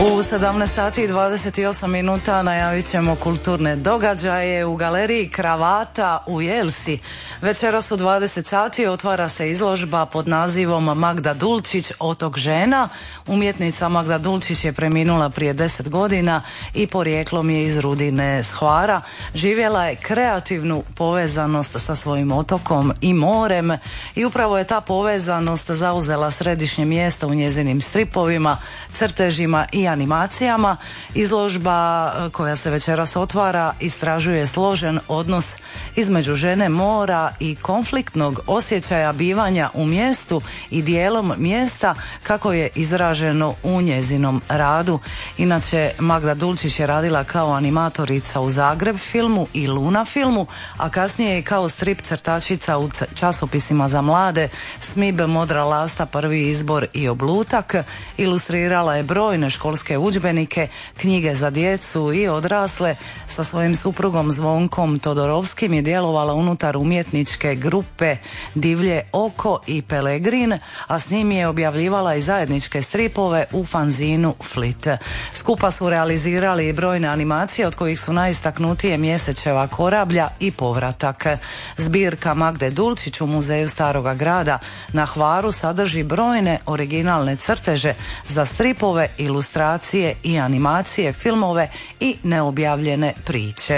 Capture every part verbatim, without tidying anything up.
U sedamnaest sati i dvadeset osam minuta najavit ćemo kulturne događaje u galeriji Kravata u Jelsi. Večeras u dvadeset sati otvara se izložba pod nazivom Magda Dulčić, Otok žena. Umjetnica Magda Dulčić je preminula prije deset godina i porijeklom je iz Rudine s Hvara. Živjela je kreativnu povezanost sa svojim otokom i morem i upravo je ta povezanost zauzela središnje mjesto u njezinim stripovima, crtežima i animacijama. Izložba koja se večeras otvara istražuje složen odnos između žene, mora i konfliktnog osjećaja bivanja u mjestu i dijelom mjesta kako je izraženo u njezinom radu. Inače, Magda Dulčić je radila kao animatorica u Zagreb filmu i Luna filmu, a kasnije i kao strip crtačica u časopisima za mlade Smib, Modra lasta, Prvi izbor i Oblutak. Ilustrirala je brojne školske udžbenike, knjige za djecu i odrasle. Sa svojim suprugom Zvonkom Todorovskim je djelovala unutar umjetničke grupe Divlje oko i Pelegrin, a s njim je objavljivala i zajedničke stripove u fanzinu Flit. Skupa su realizirali i brojne animacije, od kojih su najistaknutije Mjesečeva korablja i Povratak. Zbirka Magde Dulčić u Muzeju Staroga grada na Hvaru sadrži brojne originalne crteže za stripove, ilustracije i animacije, filmove i neobjavljene priče.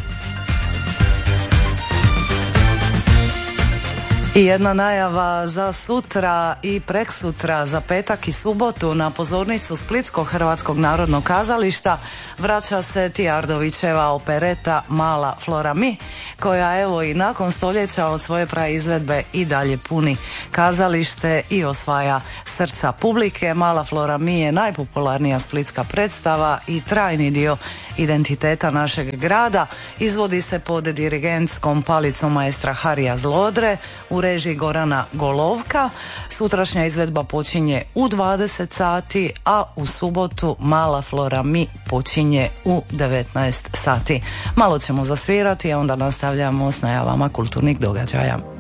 I jedna najava za sutra i preksutra, za petak i subotu na pozornicu Splitskog Hrvatskog narodnog kazališta vraća se Tijardovićeva opereta Mala Flora Mi, koja evo i nakon stoljeća od svoje praizvedbe i dalje puni kazalište i osvaja srca publike. Mala Flora Mi je najpopularnija splitska predstava i trajni dio identiteta našeg grada. Izvodi se pod dirigentskom palicom maestra Harija Zlodre u režiji Gorana Golovka. Sutrašnja izvedba počinje u dvadeset sati, a u subotu Mala Flora Mi počinje u devetnaest sati. Malo ćemo zasvirati, a onda nastavljamo s najavama kulturnih događaja.